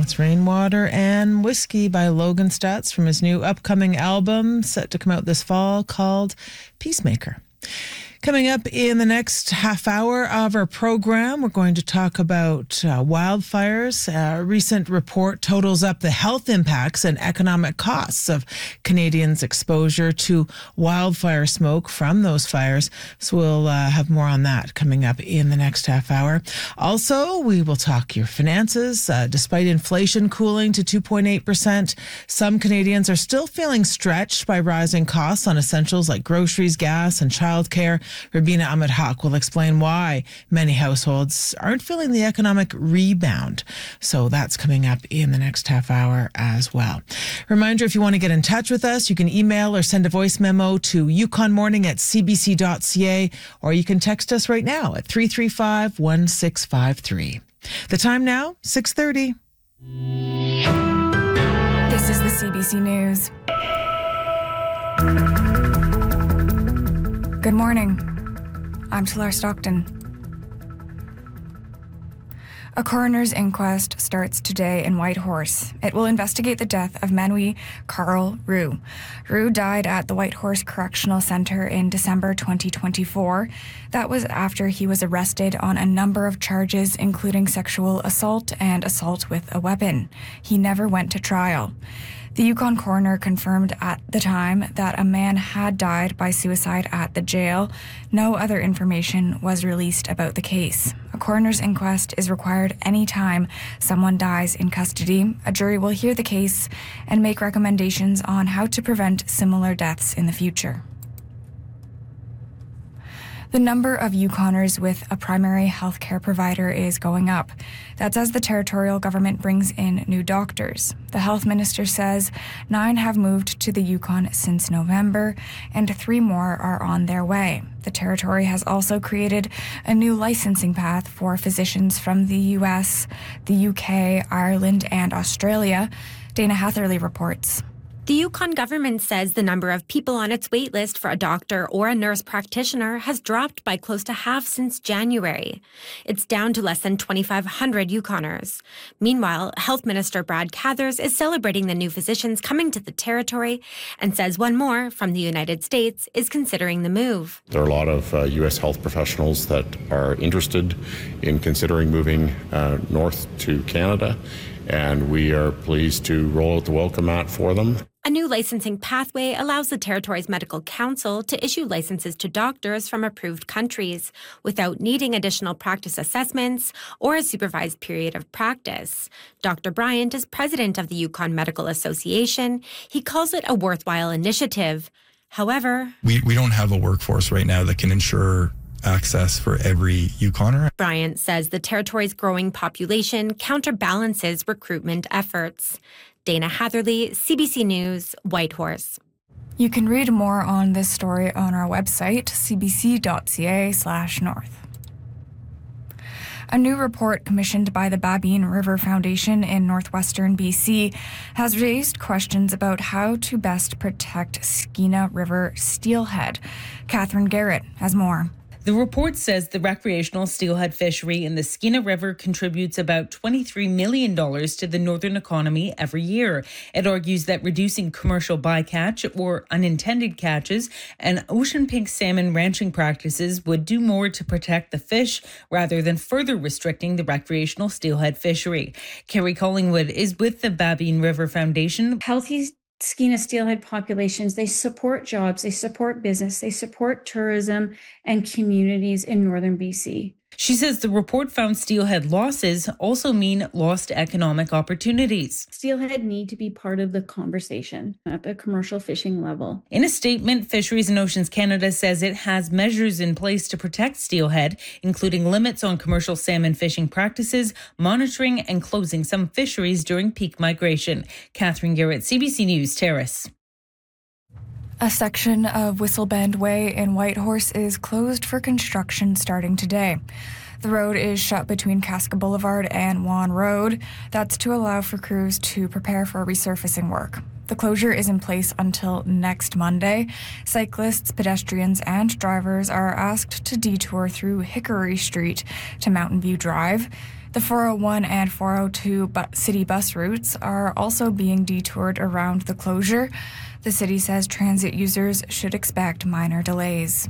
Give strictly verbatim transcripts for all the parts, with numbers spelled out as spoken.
That's Rainwater and Whiskey by Logan Stutz from his new upcoming album set to come out this fall called Peacemaker. Coming up in the next half hour of our program, we're going to talk about uh, wildfires. A recent report totals up the health impacts and economic costs of Canadians' exposure to wildfire smoke from those fires. So we'll uh, have more on that coming up in the next half hour. Also, we will talk your finances. Uh, despite inflation cooling to two point eight percent, some Canadians are still feeling stretched by rising costs on essentials like groceries, gas, and childcare. Rabina Ahmed Haq will explain why many households aren't feeling the economic rebound. So that's coming up in the next half hour as well. Reminder, if you want to get in touch with us, you can email or send a voice memo to yukon morning at c b c dot c a, or you can text us right now at three three five, one six five three. The time now, six thirty. This is the C B C News. Good morning. I'm Talar Stockton. A coroner's inquest starts today in Whitehorse. It will investigate the death of Manui Carl Roux. Roux died at the Whitehorse Correctional Centre in December twenty twenty-four. That was after he was arrested on a number of charges, including sexual assault and assault with a weapon. He never went to trial. The Yukon coroner confirmed at the time that a man had died by suicide at the jail. No other information was released about the case. A coroner's inquest is required any time someone dies in custody. A jury will hear the case and make recommendations on how to prevent similar deaths in the future. The number of Yukoners with a primary health care provider is going up. That's as the territorial government brings in new doctors. The health minister says nine have moved to the Yukon since November, and three more are on their way. The territory has also created a new licensing path for physicians from the U S, the U K, Ireland, and Australia. Dana Hatherley reports. The Yukon government says the number of people on its wait list for a doctor or a nurse practitioner has dropped by close to half since January. It's down to less than twenty-five hundred Yukoners. Meanwhile, Health Minister Brad Cathers is celebrating the new physicians coming to the territory and says one more from the United States is considering the move. There are a lot of uh, U S health professionals that are interested in considering moving uh, north to Canada, and we are pleased to roll out the welcome mat for them. A new licensing pathway allows the territory's medical council to issue licenses to doctors from approved countries without needing additional practice assessments or a supervised period of practice. Doctor Bryant is president of the Yukon Medical Association. He calls it a worthwhile initiative. However, we, we don't have a workforce right now that can ensure access for every Yukoner. Bryant says the territory's growing population counterbalances recruitment efforts. Dana Hatherley, C B C News, Whitehorse. You can read more on this story on our website, c b c dot c a slash north. A new report commissioned by the Babine River Foundation in northwestern B C has raised questions about how to best protect Skeena River steelhead. Catherine Garrett has more. The report says the recreational steelhead fishery in the Skeena River contributes about twenty-three million dollars to the northern economy every year. It argues that reducing commercial bycatch or unintended catches and ocean pink salmon ranching practices would do more to protect the fish rather than further restricting the recreational steelhead fishery. Carrie Collingwood is with the Babine River Foundation. Healthy Skeena steelhead populations, they support jobs, they support business, they support tourism and communities in northern B C. She says the report found steelhead losses also mean lost economic opportunities. Steelhead need to be part of the conversation at the commercial fishing level. In a statement, Fisheries and Oceans Canada says it has measures in place to protect steelhead, including limits on commercial salmon fishing practices, monitoring and closing some fisheries during peak migration. Catherine Garrett, C B C News, Terrace. A section of Whistlebend Way in Whitehorse is closed for construction starting today. The road is shut between Casca Boulevard and Juan Road. That's to allow for crews to prepare for resurfacing work. The closure is in place until next Monday. Cyclists, pedestrians, and drivers are asked to detour through Hickory Street to Mountain View Drive. The four oh one and four oh two bu- city bus routes are also being detoured around the closure. The city says transit users should expect minor delays.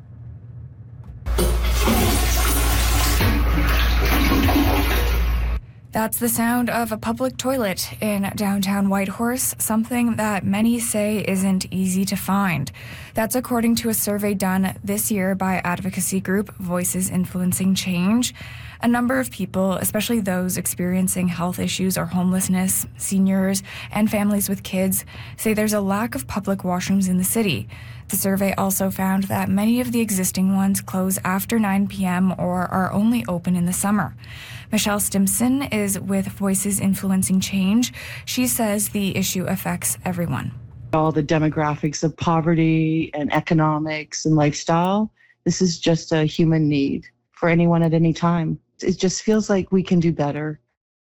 That's the sound of a public toilet in downtown Whitehorse, something that many say isn't easy to find. That's according to a survey done this year by advocacy group Voices Influencing Change. A number of people, especially those experiencing health issues or homelessness, seniors, and families with kids, say there's a lack of public washrooms in the city. The survey also found that many of the existing ones close after nine p.m. or are only open in the summer. Michelle Stimson is with Voices Influencing Change. She says the issue affects everyone. All the demographics of poverty and economics and lifestyle, this is just a human need for anyone at any time. It just feels like we can do better.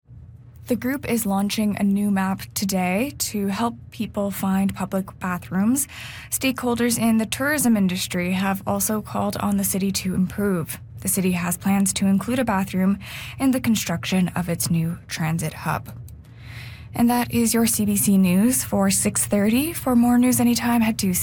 The group is launching a new map today to help people find public bathrooms. Stakeholders in the tourism industry have also called on the city to improve. The city has plans to include a bathroom in the construction of its new transit hub. And that is your C B C News for six thirty. For more news anytime, head to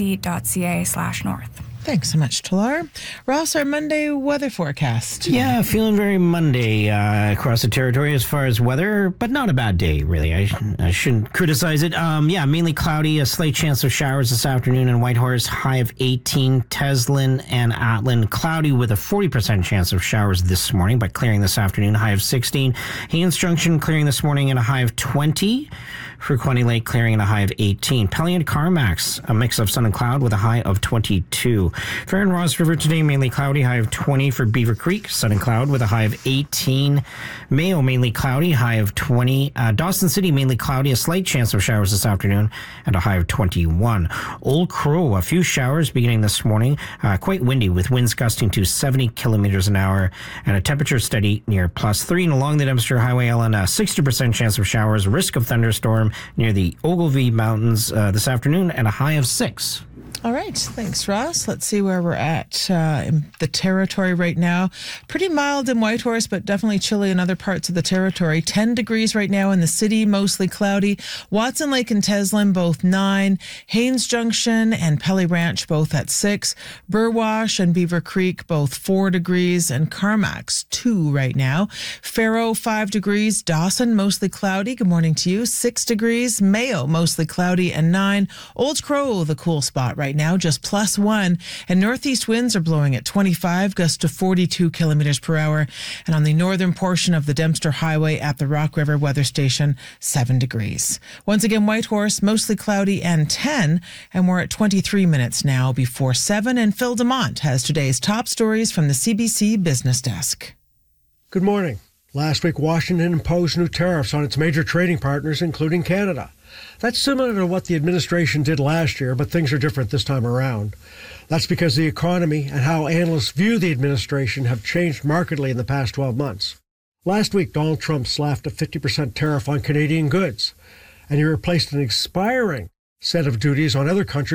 cbc.ca slash north. Thanks so much, Talar. Ross, our Monday weather forecast. Yeah, feeling very Monday uh, across the territory as far as weather, but not a bad day, really. I, I shouldn't criticize it. Um, yeah, mainly cloudy, a slight chance of showers this afternoon in Whitehorse, high of eighteen. Teslin and Atlin, cloudy with a forty percent chance of showers this morning, but clearing this afternoon, high of sixteen. Haines Junction clearing this morning at a high of twenty. Frequenty Lake clearing at a high of eighteen. Pelly and Carmax, a mix of sun and cloud with a high of twenty-two. Fair and Ross River today, mainly cloudy, high of twenty for Beaver Creek, sun and cloud with a high of eighteen. Mayo, mainly cloudy, high of twenty. Uh, Dawson City, mainly cloudy, a slight chance of showers this afternoon and a high of twenty-one. Old Crow, a few showers beginning this morning, uh, quite windy with winds gusting to seventy kilometers an hour and a temperature steady near plus three. And along the Dempster Highway, Ellen, a sixty percent chance of showers, risk of thunderstorm near the Ogilvie Mountains uh, this afternoon and a high of six. All right. Thanks, Ross. Let's see where we're at uh, in the territory right now. Pretty mild in Whitehorse, but definitely chilly in other parts of the territory. ten degrees right now in the city, mostly cloudy. Watson Lake and Teslin, both nine. Haines Junction and Pelly Ranch, both at six. Burwash and Beaver Creek, both four degrees. And Carmax, two right now. Faro, five degrees. Dawson, mostly cloudy. Good morning to you. Six degrees. Mayo, mostly cloudy, and nine. Old Crow, the cool spot right now, just plus one. And northeast winds are blowing at twenty-five, gusts to forty-two kilometers per hour. And on the northern portion of the Dempster Highway at the Rock River Weather Station, seven degrees. Once again, Whitehorse, mostly cloudy and ten. And we're at twenty-three minutes now before seven. And Phil DeMont has today's top stories from the C B C Business Desk. Good morning. Last week, Washington imposed new tariffs on its major trading partners, including Canada. That's similar to what the administration did last year, but things are different this time around. That's because the economy and how analysts view the administration have changed markedly in the past twelve months. Last week, Donald Trump slapped a fifty percent tariff on Canadian goods, and he replaced an expiring set of duties on other countries